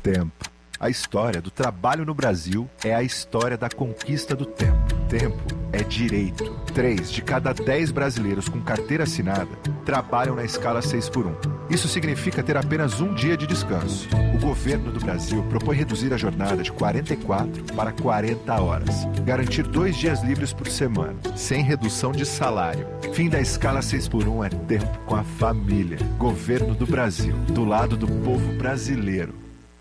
tempo. A história do trabalho no Brasil é a história da conquista do tempo. Tempo é direito. 3 de cada 10 brasileiros com carteira assinada trabalham na escala 6x1. Isso significa ter apenas um dia de descanso. O governo do Brasil propõe reduzir a jornada de 44 para 40 horas. Garantir 2 dias livres por semana, sem redução de salário. Fim da escala 6x1 é tempo com a família. Governo do Brasil, do lado do povo brasileiro.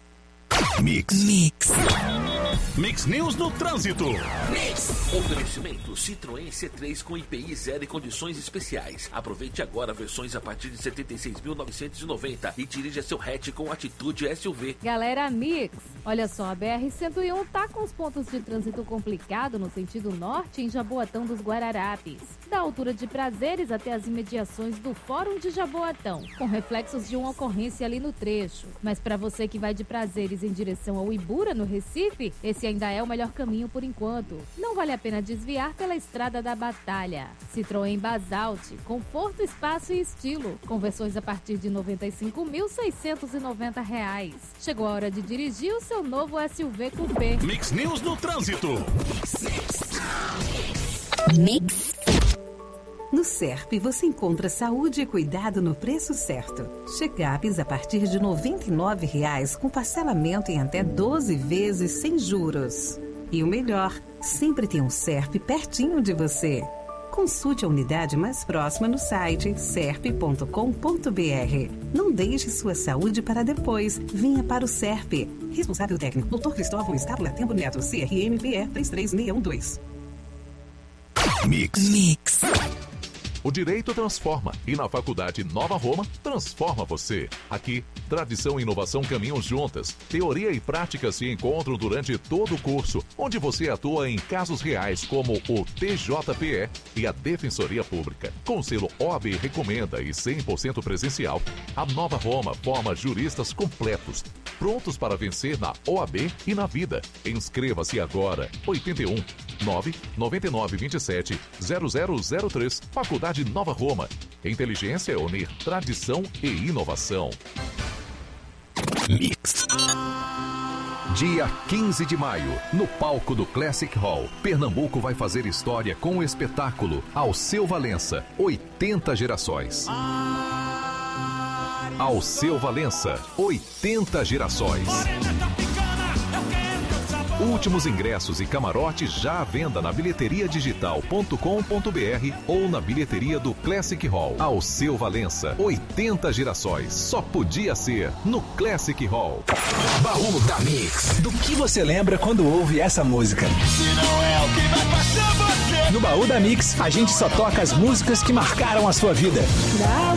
Mix News no trânsito. Oferecimento Citroën C3 com IPI 0 e condições especiais. Aproveite agora versões a partir de 76.990 e dirija seu hatch com atitude SUV. Galera Mix, olha só, a BR-101 tá com os pontos de trânsito complicado no sentido norte em Jaboatão dos Guararapes. Da altura de Prazeres até as imediações do Fórum de Jaboatão, com reflexos de uma ocorrência ali no trecho. Mas para você que vai de Prazeres em direção ao Ibura, no Recife, esse ainda é o melhor caminho por enquanto. Não vale a pena desviar pela Estrada da Batalha. Citroën Basalt, conforto, espaço e estilo. Conversões a partir de R$ 95.690. Chegou a hora de dirigir o seu novo SUV Coupé. Mix News no trânsito. Mix. No Serp você encontra saúde e cuidado no preço certo. Check-ups a partir de R$ 99,00 com parcelamento em até 12 vezes sem juros. E o melhor, sempre tem um Serp pertinho de você. Consulte a unidade mais próxima no site serp.com.br. Não deixe sua saúde para depois. Venha para o Serp. Responsável técnico, Dr. Cristóvão Estábula Tempo Neto, CRMPE 33612. Mix. O direito transforma e na Faculdade Nova Roma transforma você. Aqui, tradição e inovação caminham juntas. Teoria e prática se encontram durante todo o curso, onde você atua em casos reais como o TJPE e a Defensoria Pública. Com selo OAB recomenda e 100% presencial, a Nova Roma forma juristas completos, prontos para vencer na OAB e na vida. Inscreva-se agora. 81 999 27 0003. Faculdade Nova Roma. Inteligência é unir tradição e inovação. Mix. Dia 15 de maio, no palco do Classic Hall, Pernambuco vai fazer história com o espetáculo Alceu Valença, 80 gerações. Alceu Valença, 80 gerações. Últimos ingressos e camarotes já à venda na bilheteriadigital.com.br ou na bilheteria do Classic Hall. Alceu Valença, 80 gerações. Só podia ser no Classic Hall. Baú da Mix. Do que você lembra quando ouve essa música? Se não é o que vai passar você. No Baú da Mix, a gente só toca as músicas que marcaram a sua vida.